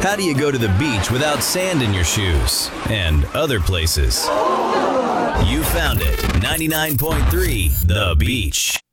How do you go to the beach without sand in your shoes? And other places. You found it. 99.3 The Beach.